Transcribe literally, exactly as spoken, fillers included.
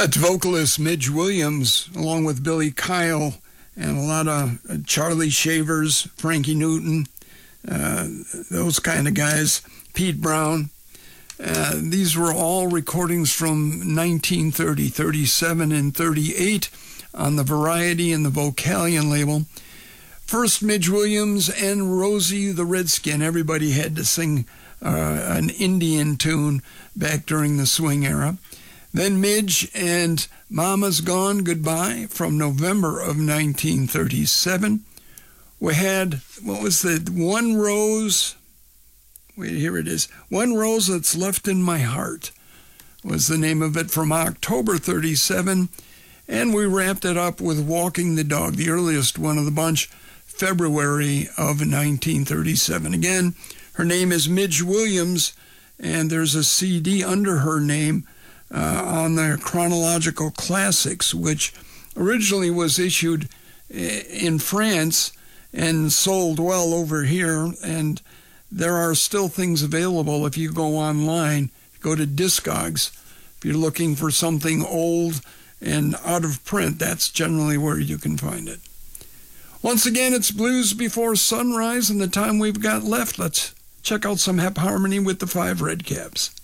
That's vocalist Midge Williams, along with Billy Kyle and a lot of Charlie Shavers, Frankie Newton, uh, those kind of guys, Pete Brown. Uh, these were all recordings from nineteen thirty, thirty-seven, and thirty-eight on the Variety and the Vocalion label. First, Midge Williams and Rosie the Redskin. Everybody had to sing uh, an Indian tune back during the swing era. Then Midge and Mama's Gone Goodbye from November of nineteen thirty-seven. We had, what was the One Rose? Wait, here it is. One Rose That's Left in My Heart was the name of it from October thirty-seven. And we wrapped it up with Walking the Dog, the earliest one of the bunch, February of nineteen thirty-seven. Again, her name is Midge Williams, and there's a C D under her name uh, on the Chronological Classics, which originally was issued in France and sold well over here, and there are still things available if you go online, go to Discogs. If you're looking for something old and out of print, that's generally where you can find it. Once again, it's Blues Before Sunrise, and the time we've got left, let's check out some Hep Harmony with the Five Red Caps.